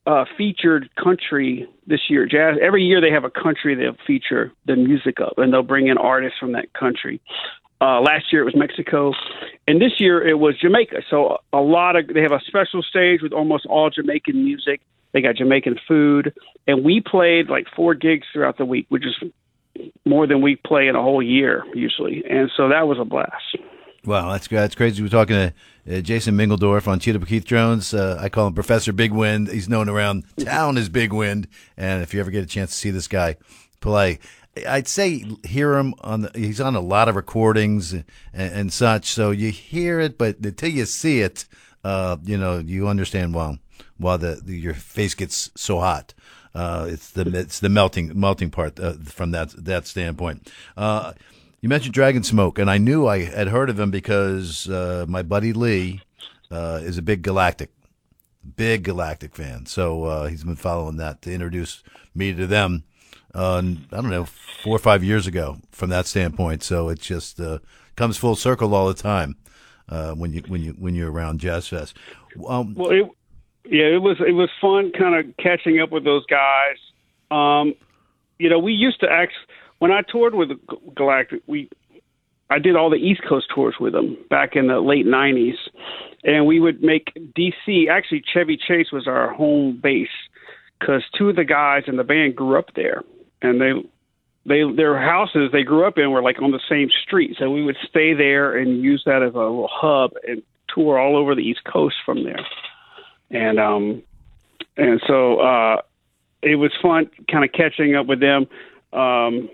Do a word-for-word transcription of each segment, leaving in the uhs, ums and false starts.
uh, featured country this year. Jazz every year they have a country they'll feature the music of, and they'll bring in artists from that country. Uh, last year it was Mexico, and this year it was Jamaica. So a lot of they have a special stage with almost all Jamaican music. They got Jamaican food, and we played like four gigs throughout the week, which is more than we play in a whole year usually. And so that was a blast. Wow, that's that's crazy. We're talking to uh, Jason Mingledorff on Cheetah Keith Jones. Uh, I call him Professor Big Wind. He's known around town as Big Wind. And if you ever get a chance to see this guy play, I'd say hear him on. The, he's on a lot of recordings and, and such. So you hear it, but until you see it, uh, you know, you understand why why the, the your face gets so hot. Uh, it's the it's the melting melting part uh, from that that standpoint. Uh, You mentioned Dragon Smoke, and I knew I had heard of him because uh, my buddy Lee uh, is a big Galactic, big Galactic fan. So uh, he's been following that to introduce me to them. Uh, I don't know, four or five years ago from that standpoint. So it just uh, comes full circle all the time uh, when you when you when you're around Jazz Fest. Um, well, it, yeah, it was it was fun, kind of catching up with those guys. Um, you know, we used to act. When I toured with Galactic, we I did all the East Coast tours with them back in the late nineties, and we would make D C. Actually, Chevy Chase was our home base because two of the guys in the band grew up there, and they they their houses they grew up in were like on the same street, so we would stay there and use that as a little hub and tour all over the East Coast from there, and um and so uh, it was fun, kind of catching up with them. Um,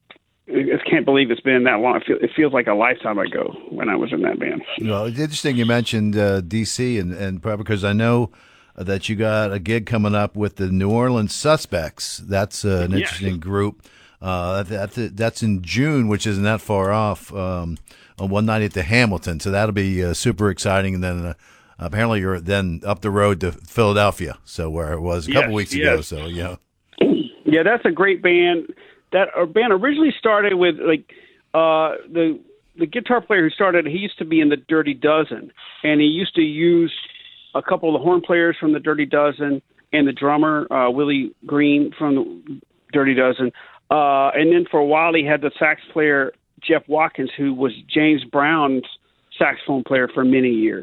I just can't believe it's been that long. It, feel, it feels like a lifetime ago when I was in that band. Well, it's interesting you mentioned uh, D C, and, and probably because I know that you got a gig coming up with the New Orleans Suspects. That's uh, an interesting yes. group. Uh, that, that's in June, which isn't that far off, um, on one night at the Hamilton. So that'll be uh, super exciting. And then uh, apparently you're then up the road to Philadelphia, so where it was a couple yes, weeks yes. ago. So, yeah. Yeah, that's a great band. That our band originally started with like uh, the the guitar player who started. He used to be in the Dirty Dozen, and he used to use a couple of the horn players from the Dirty Dozen and the drummer uh, Willie Green from the Dirty Dozen. Uh, and then for a while, he had the sax player Jeff Watkins, who was James Brown's saxophone player for many years.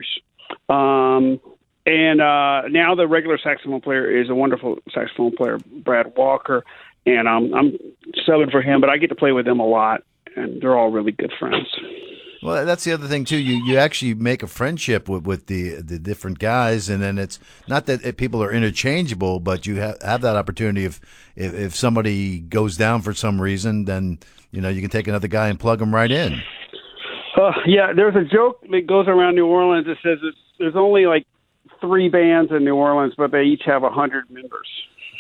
Um, and uh, now the regular saxophone player is a wonderful saxophone player, Brad Walker. And um, I'm subbing for him, but I get to play with them a lot, and they're all really good friends. Well, that's the other thing too. You you actually make a friendship with, with the the different guys, and then it's not that people are interchangeable, but you have, have that opportunity. If, if if somebody goes down for some reason, then you know you can take another guy and plug them right in. Uh, yeah, there's a joke that goes around New Orleans that says it's, there's only like three bands in New Orleans, but they each have a hundred members.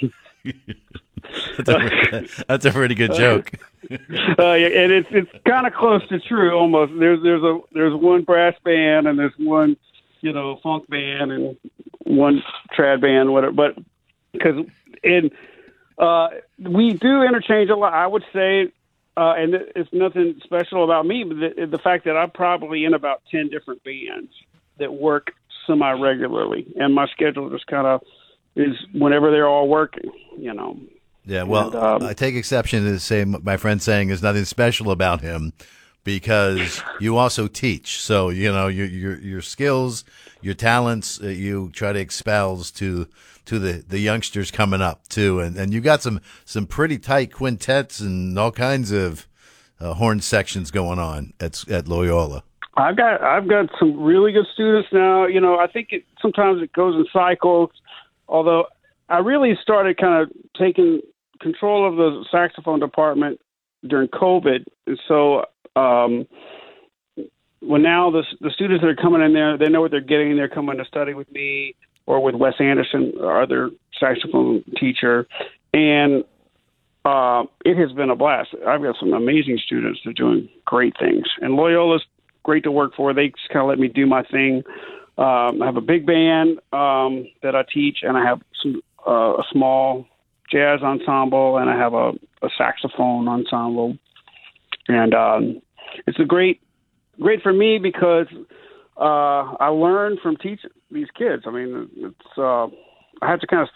That's a, that's a pretty good joke. uh, yeah, and it's it's kind of close to true almost. There's there's a there's one brass band and there's one, you know, funk band and one trad band, whatever. But because in uh, we do interchange a lot, I would say, uh, and it's nothing special about me, but the, the fact that I'm probably in about ten different bands that work semi regularly, and my schedule just kind of is whenever they're all working, you know. Yeah, well, and, um, I take exception to the same. My friend saying there's nothing special about him because you also teach. So you know your your your skills, your talents, uh, you try to espouse to to the, the youngsters coming up too, and and you got some some pretty tight quintets and all kinds of uh, horn sections going on at at Loyola. I've got I've got some really good students now. You know, I think it sometimes it goes in cycles. Although I really started kind of taking control of the saxophone department during COVID. And so um, well, now the, the students that are coming in there, they know what they're getting. They're coming to study with me or with Wes Anderson, our other saxophone teacher. And uh, it has been a blast. I've got some amazing students that are doing great things. And Loyola's great to work for. They just kind of let me do my thing. Um, I have a big band um, that I teach, and I have some uh, a small jazz ensemble, and I have a, a saxophone ensemble. And um, it's a great, great for me because uh, I learn from teaching these kids. I mean, it's uh, I have to kind of